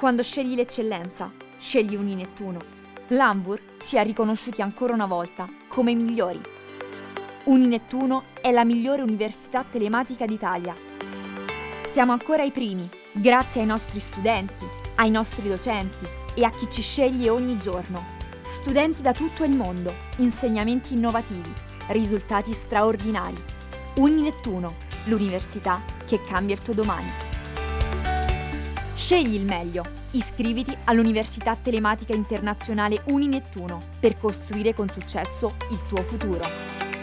Quando scegli l'eccellenza, scegli Uninettuno. L'Anvur ci ha riconosciuti ancora una volta come i migliori. Uninettuno è la migliore università telematica d'Italia. Siamo ancora ai primi, grazie ai nostri studenti, ai nostri docenti e a chi ci sceglie ogni giorno. Studenti da tutto il mondo, insegnamenti innovativi, risultati straordinari. Uninettuno, l'università che cambia il tuo domani. Scegli il meglio. Iscriviti all'Università Telematica Internazionale Uninettuno per costruire con successo il tuo futuro.